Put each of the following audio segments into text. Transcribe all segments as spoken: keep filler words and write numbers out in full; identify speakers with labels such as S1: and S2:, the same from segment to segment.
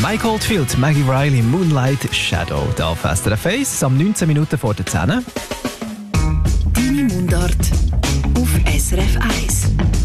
S1: Mike Oldfield, Maggie Riley, Moonlight Shadow. Da auf S R F eins, am neunzehn Minuten vor der zehn.
S2: Deine Mundart auf S R F eins.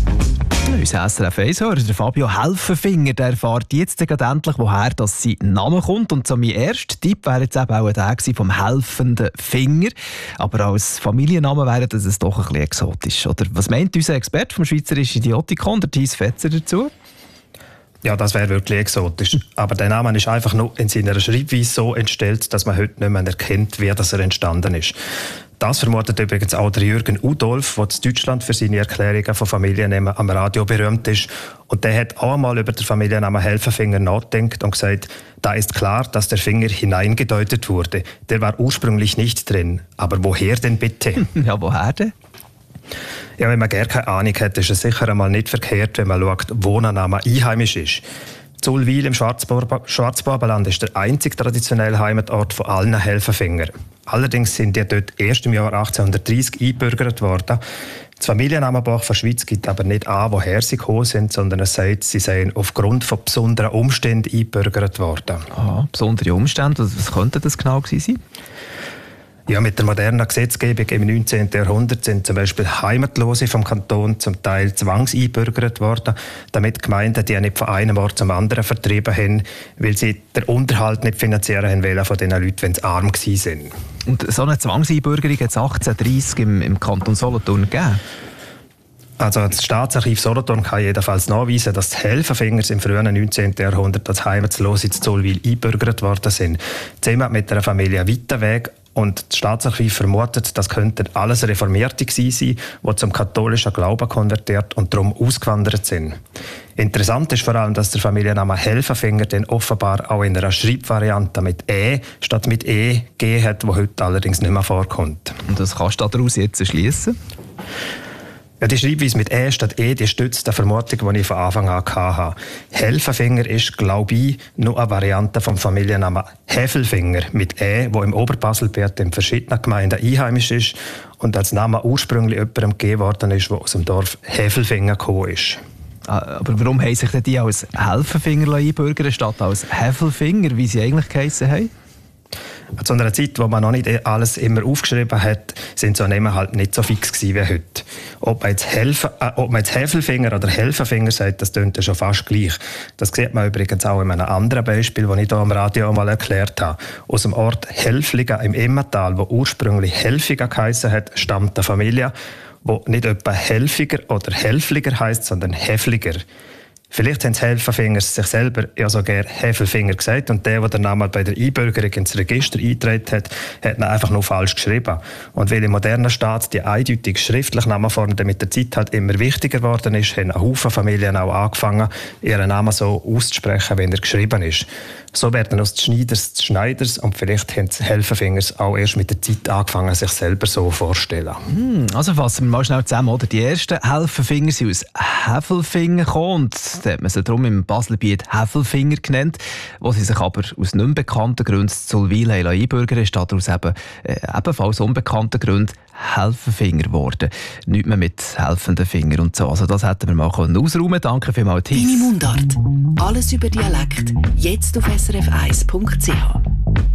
S1: Unser S R F eins-Hörer, der Fabio Helfenfinger, der erfährt jetzt gerade endlich, woher das sein Name kommt. Und so mein erster Tipp wäre jetzt eben auch der vom helfenden Finger. Aber als Familienname wäre das doch ein bisschen exotisch. Oder was meint unser Experte vom Schweizerischen Idiotikon, der Thies Fetzer, dazu?
S3: Ja, das wäre wirklich exotisch. Aber der Name ist einfach nur in seiner Schreibweise so entstellt, dass man heute nicht mehr erkennt, wie das er entstanden ist. Das vermutet übrigens auch der Jürgen Udolf, der in Deutschland für seine Erklärungen von Familiennamen am Radio berühmt ist. Und der hat auch einmal über den Familiennamen Helfenfinger nachgedacht und gesagt, da ist klar, dass der Finger hineingedeutet wurde. Der war ursprünglich nicht drin. Aber woher denn bitte?
S1: Ja, woher denn?
S3: Ja, wenn man gar keine Ahnung hat, ist es sicher einmal nicht verkehrt, wenn man schaut, wo ein Name einheimisch ist. Zulwil im Schwarzbubenland ist der einzige traditionelle Heimatort von allen Helfenfingern. Allerdings sind die dort erst im Jahr achtzehnhundertdreissig eingebürgert worden. Das Familiennamenbuch der Schweiz gibt aber nicht an, woher sie gekommen sind, sondern es sagt, sie seien aufgrund von besonderen Umständen eingebürgert worden.
S1: Aha, besondere Umstände? Was könnte das genau gewesen sein?
S3: Ja, mit der modernen Gesetzgebung im neunzehnten Jahrhundert sind zum Beispiel Heimatlose vom Kanton zum Teil zwangseinbürgert worden, damit Gemeinden die nicht von einem Ort zum anderen vertrieben haben, weil sie den Unterhalt nicht finanzieren wollen von diesen Leuten, wenn sie arm waren.
S1: Und so eine Zwangseinbürgerung hat es achtzehnhundertdreissig im, im Kanton Solothurn gegeben?
S3: Also das Staatsarchiv Solothurn kann jedenfalls nachweisen, dass die Helfenfingers im frühen neunzehnten Jahrhundert als Heimatlose in Zulwil eingebürgert worden sind. Zusammen mit einer Familie weiter weg. Und das Staatsarchiv vermutet, das könnten alles Reformierte gewesen sein, die zum katholischen Glauben konvertiert und darum ausgewandert sind. Interessant ist vor allem, dass der Familienname Helfenfinger dann offenbar auch in einer Schreibvariante mit «e» statt mit «e» gegeben hat, die heute allerdings nicht mehr vorkommt.
S1: Und das kannst du daraus jetzt schliessen?
S3: Ja, die Schreibweise mit «e» statt «e» die stützt die Vermutung, die ich von Anfang an hatte. Helfenfinger ist, glaube ich, nur eine Variante vom Familiennamen Häfelfinger mit «e», wo im Oberbaselbiet in verschiedenen Gemeinden einheimisch ist und als Name ursprünglich jemandem gegeben worden ist, der aus dem Dorf Häfelfinger gekommen ist.
S1: Aber warum haben sich denn die als Helfenfinger einbürgern statt als Häfelfinger, wie sie eigentlich geheissen haben?
S3: Zu einer Zeit, wo man noch nicht alles immer aufgeschrieben hat, sind so Namen halt nicht so fix gewesen wie heute. Ob man jetzt, Helfen, äh, ob man jetzt Häfelfinger oder Helfenfinger sagt, das klingt ja schon fast gleich. Das sieht man übrigens auch in einem anderen Beispiel, das ich hier am Radio mal erklärt habe. Aus dem Ort Helfligen im Emmental, wo ursprünglich Helfiger geheissen hat, stammt eine Familie, wo nicht etwa Helfiger oder Helfliger heisst, sondern Häfliger. Vielleicht haben die Helfenfinger sich selber ja sogar Häfelfinger gesagt und der, der den Namen bei der Einbürgerung ins Register eingetragen hat, hat ihn einfach nur falsch geschrieben. Und weil im modernen Staat die eindeutig schriftliche Namenform mit der Zeit halt immer wichtiger geworden ist, haben ein Haufen Familien auch angefangen, ihren Namen so auszusprechen, wie er geschrieben ist. So werden aus den Schneiders die Schneiders und vielleicht haben die Helfenfingers auch erst mit der Zeit angefangen, sich selber so vorzustellen.
S1: Hm, also fassen wir mal schnell zusammen, oder? Die ersten Helfenfinger sind aus Häfelfinger gekommen und da hat man sie darum im Baselbiet Häfelfinger genannt, wo sie sich aber aus nicht bekannten Gründen zu Zulwil einbürgern, ist daraus eben, äh, ebenfalls unbekannten Gründen Helfenfinger geworden. Nicht mehr mit helfenden Fingern und so. Also das hätten wir mal ausräumen können. Danke vielmals, Thies.
S2: Deine Mundart. Alles über Dialekt. Jetzt auf S R F eins Punkt C H.